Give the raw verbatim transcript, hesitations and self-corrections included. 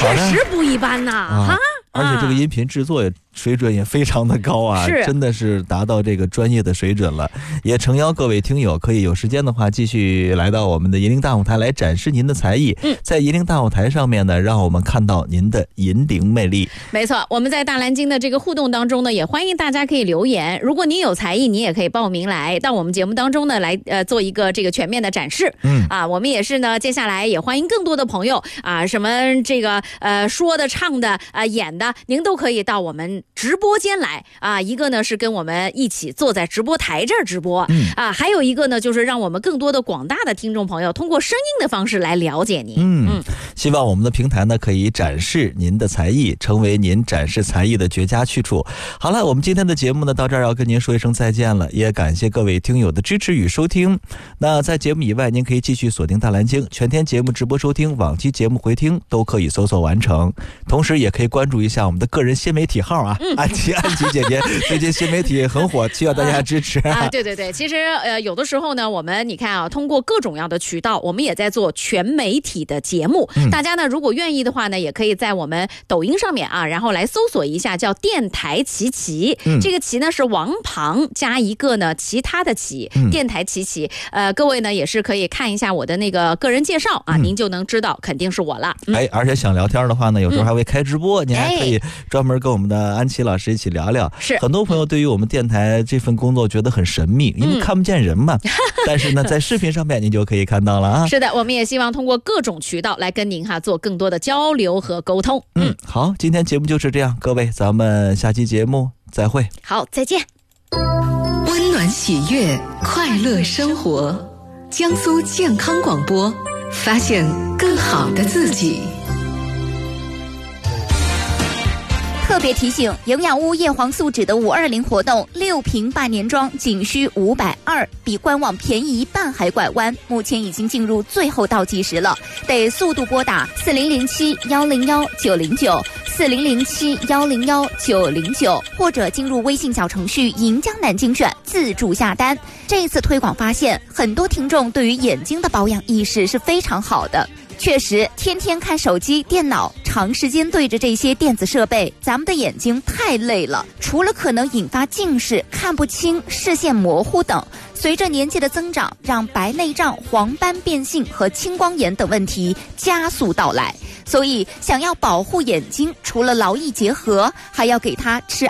确实不一般呐啊！ 而且这个音频制作也水准也非常的高啊，真的是达到这个专业的水准了。也诚邀各位听友可以有时间的话继续来到我们的银铃大舞台来展示您的才艺。嗯，在银铃大舞台上面呢，让我们看到您的银铃魅力。 没错，我们在大蓝鲸的这个互动当中呢，也欢迎大家可以留言。如果您有才艺，你也可以报名来到我们节目当中呢来呃做一个这个全面的展示。嗯啊，我们也是呢，接下来也欢迎更多的朋友啊，什么这个呃说的、唱的、呃演的，您都可以到我们直播间来啊。一个呢是跟我们一起坐在直播台这儿直播，嗯啊，还有一个呢就是让我们更多的广大的听众朋友通过声音的方式来了解您。 嗯嗯，希望我们的平台呢可以展示您的才艺，成为您展示才艺的绝佳去处。好了，我们今天的节目呢到这儿要跟您说一声再见了，也感谢各位听友的支持与收听。那在节目以外，您可以继续锁定大蓝鲸，全天节目直播收听，往期节目回听都可以搜索完成。同时也可以关注一下我们的个人新媒体号啊，嗯、安琪安琪姐姐最近新媒体很火，需要大家支持啊。 啊对对对，其实呃有的时候呢，我们你看啊，通过各种样的渠道，我们也在做全媒体的节目。嗯、大家呢如果愿意的话呢，也可以在我们抖音上面啊，然后来搜索一下叫电台奇奇。嗯、这个奇呢是王旁加一个呢其他的奇，嗯、电台奇奇。呃，各位呢也是可以看一下我的那个个人介绍啊，嗯、您就能知道肯定是我了。嗯、 哎，而且想聊天的话呢，有时候还会开直播，嗯、您还可以专门跟我们的安琪老师一起聊聊。是，很多朋友对于我们电台这份工作觉得很神秘，因为看不见人嘛。嗯、但是呢，在视频上面您就可以看到了啊。 是的，我们也希望通过各种渠道来跟您哈做更多的交流和沟通。 嗯，嗯好，今天节目就是这样，各位，咱们下期节目再会。 好，再见。 温暖喜悦，快乐生活，江苏健康广播，发现更好的自己。 特别提醒，营养屋叶黄素酯的五二零活动，六瓶半年装仅需五百二，比官网便宜一半还拐弯。目前已经进入最后倒计时了，得速度拨打四零零七幺零幺九零九四零零七幺零幺九零九，或者进入微信小程序“银江南精选”自助下单。这一次推广发现，很多听众对于眼睛的保养意识是非常好的。确实，天天看手机、电脑，长时间对着这些电子设备，咱们的眼睛太累了。除了可能引发近视、看不清、视线模糊等，随着年纪的增长，让白内障、黄斑变性和青光眼等问题加速到来。所以，想要保护眼睛，除了劳逸结合，还要给它吃